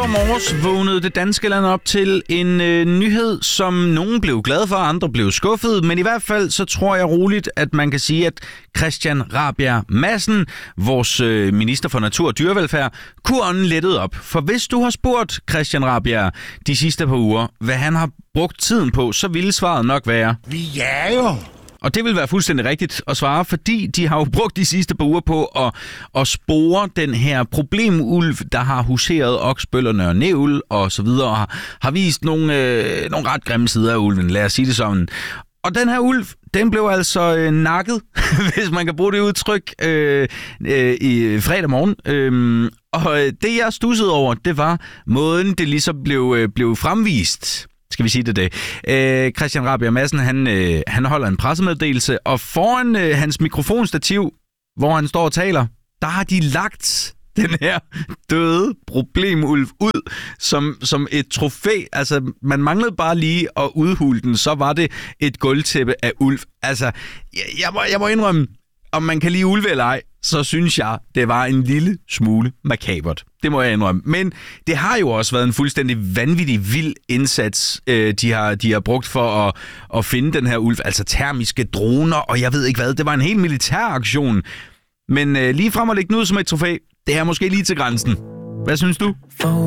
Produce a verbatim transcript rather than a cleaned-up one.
morges vågnede det danske land op til en øh, nyhed, som nogen blev glade for, andre blev skuffet. Men i hvert fald så tror jeg roligt, at man kan sige, at Christian Rabjerg Madsen, vores øh, minister for natur og dyrevelfærd, kunne ånden lettet op. For hvis du har spurgt Christian Rabjerg de sidste par uger, hvad han har brugt tiden på, så ville svaret nok være... Vi jager jo! Og det vil være fuldstændig rigtigt at svare, fordi de har jo brugt de sidste par uger på at, at spore den her problemulv, der har huseret oksbøllerne og nævl og så videre, og har, har vist nogle, øh, nogle ret grimme sider af ulven, lad os sige det sådan. Og den her ulv, den blev altså øh, nakket, hvis man kan bruge det udtryk, øh, øh, i fredag morgen. Øh, og det, jeg studsede over, det var måden, det ligesom blev, øh, blev fremvist. Skal vi sige det det? Øh, Christian Rabjerg Madsen, han, øh, han holder en pressemeddelelse, og foran øh, hans mikrofonstativ, hvor han står og taler, der har de lagt den her døde problemulv ud som, som et trofæ. Altså, man manglede bare lige at udhule den, så var det et gulvtæppe af ulv. Altså, jeg, jeg, må, jeg må indrømme, om man kan lide ulve eller ej, så synes jeg, det var en lille smule makabert. Det må jeg indrømme. Men det har jo også været en fuldstændig vanvittig vild indsats, øh, de, har, de har brugt for at, at finde den her ulv. Altså termiske droner, og jeg ved ikke hvad. Det var en helt militær aktion. Men øh, lige frem at lægge den ud som et trofæ, det er måske lige til grænsen. Hvad synes du?